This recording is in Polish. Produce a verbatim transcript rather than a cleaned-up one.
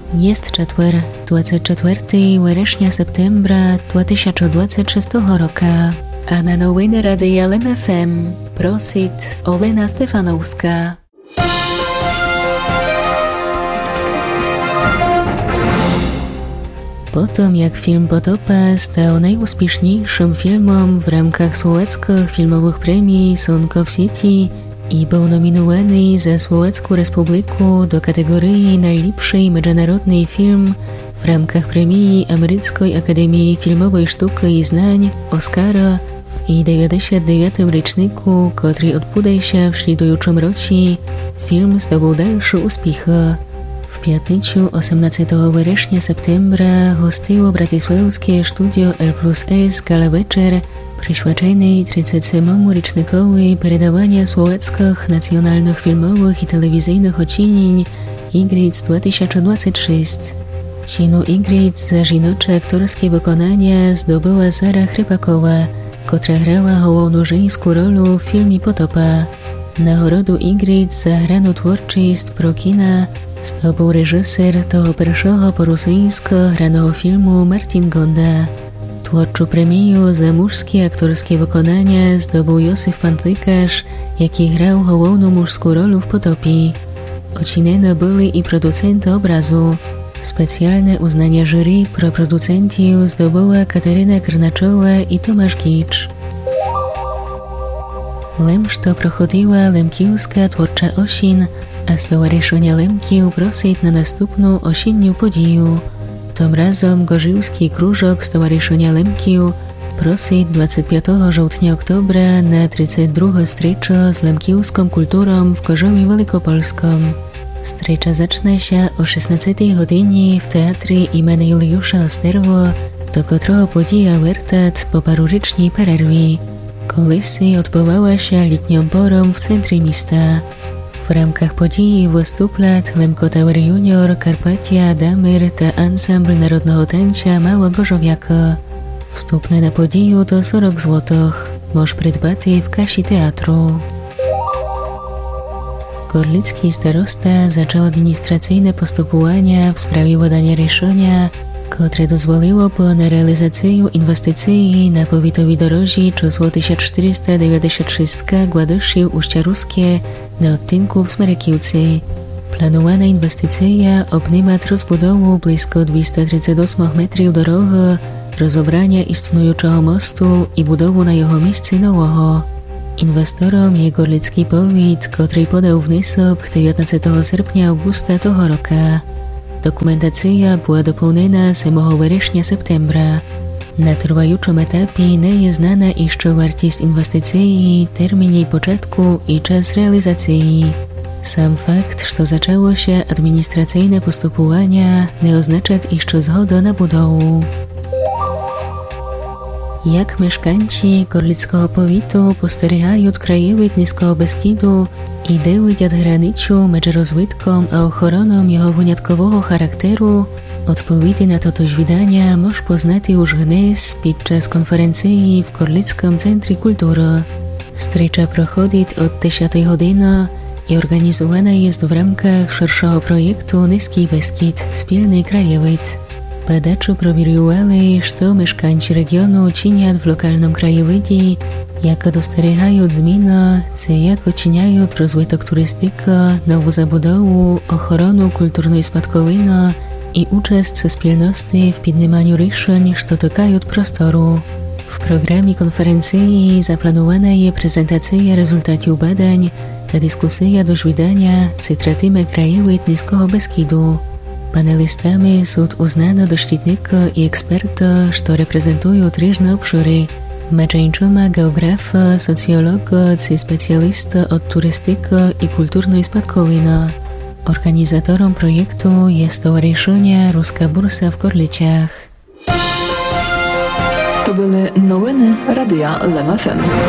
Jest czetwer, dwadzieścia czwartego września septembra dwa tysiące dwudziestego szóstego roku, a na nowiny Radia L M F M prosit Olena Stefanowska. Po tym jak film Potopa stał najúspěšnějším filmem w ramkach słowackich filmowych premii Sonko w City i był nominowany za Słowacką Republiku do kategorii najlepszy międzynarodny film w ramkach premii Amerykańskiej Akademii Filmowej Sztuki i Znań Oscara w dziewięćdziesiątym dziewiątym roczniku, który odbył się w śledującym roku, film zdobył dalsze uspechy. W piatniczu osiemnastego września septembra hostiło bratysławskie studio L plus S Gala Večer przyświadczony trzydziestemu rocznikowi передавania słowackich nacjonalnych filmowych i telewizyjnych odcinień Igric dwa tysiące dwudziesty szósty. Cinu Igric za żinocze aktorskie wykonanie zdobyła Sara Chrypakowa, która grała główną żeńską rolę w filmie Potopa. Nagrodu Igric za graną twórczość pro kina zdobył reżyser tego pierwszego po rosyjsku granego filmu Martin Gonda. Twórczą premię za męskie aktorskie wykonanie zdobył Józef Pantlikarz, jaki grał główną męską rolę w Potopie. Oceneni byli i producenty obrazu. Specjalne uznanie jury pro producentów zdobyła Kateryna Krnaczowa i Tomasz Gicz. Lemšto prochodziła Lemkiewska twórcza osien, a Stowarzyszenie Lemkiw prosić na następną osiennią podію. Tym razem Gorzywski Krúžok Stowarzyszenia Lemkiw prosić dwudziestego piątego żołtnia oktobra na trzydziestą drugą stryczę z lemkiewską kulturą w Gorzowie Wielkopolskim. Strycza zacznie się o szesnastej godzinie w Teatrze imienia Juliusza Osterwo, do którego podija wertat po parurycznej przerwie. Kolisi odbywała się letnią porą w centrum miasta. W ramkach podії wystuplat Lemko Tower Junior, Karpatia, Damir ta ansambl narodnego tańca Mała Gorzowiaka. Wstupne na podію to czterdzieści złotych. Możesz przydbaty w kasie teatru. Gorlicki starosta zaczął administracyjne postępowania w sprawie wydania решenia, które dozwoliło po na realizację inwestycji na powiatowej drodze czysło tysiąc czterysta dziewięćdziesiąt sześć Gładyszów-Uścia Ruskie na odcinku w Smerekiwcy. Planowana inwestycja obejmie rozbudowę blisko dwieście trzydzieści osiem metrów drogi, rozebranie istniejącego mostu i budowę na jego miejscu nowego. Inwestorem jest Gorlicki powiat, który podał wniosek dziewiętnastego sierpnia augusta tego roku. Dokumentacja była dopełniona siódmego września septembra. Na trwającym etapie nie jest znana jeszcze wartość inwestycji, termin jej początku i czas realizacji. Sam fakt, że zaczęło się administracyjne postępowania, nie oznacza jeszcze zgody na budowę. Jak mieszkańcy Gorlickiego powiatu postrzegają krajowid Niskiego Beskidu i dyłyć od graniczu między rozwitką a ochroną jego wyjątkowego charakteru, odpowiedzi na to doświadczenia możesz poznać już dnes podczas konferencji w Gorlickim Centrum Kultury. Strycza prochodzi od dziesiątej godziny i organizowana jest w ramkach szerszego projektu Niski Beskid – Wspólny krajowid. Badacze przewidywali, że mieszkańcy regionu czynią w lokalnym krajowidzie, jak dostrzegają zmiany, co jak oceniają rozwójtok turystyki, nową zabudowę, ochronę kulturnej spadkowiny i uczest wspólności w podejmowaniu решeń, które dotykają prostoru. W programie konferencji zaplanowana jest prezentacja rezultatów badań, ta dyskusja doświadczenia, co tratimy krajowid Niskiego Beskidu. Panelistami są uznani doświadczeni i eksperci, którzy reprezentują różne obszary, między innymi geografi, socjolodzy i specjaliści od turystyki i kulturnej spadkowiny. Organizatorem projektu jest Stowarzyszenie Ruska Bursa w Gorlicach. To były nowiny Radia L M F M.